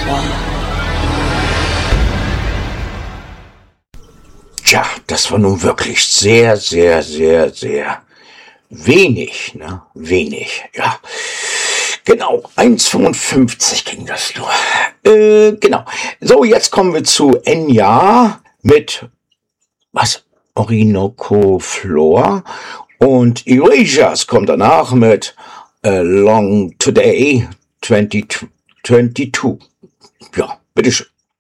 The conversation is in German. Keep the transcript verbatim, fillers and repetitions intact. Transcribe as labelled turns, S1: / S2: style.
S1: Tja, das war nun wirklich sehr, sehr, sehr, sehr wenig, ne? Wenig, ja. Genau, eins fünfundfünfzig ging das nur. Äh, genau. So, jetzt kommen wir zu Enya mit, was? Orinoco Floor. Und Erasures kommt danach mit Along Today zwanzig zweiundzwanzig. Ja, bitteschön.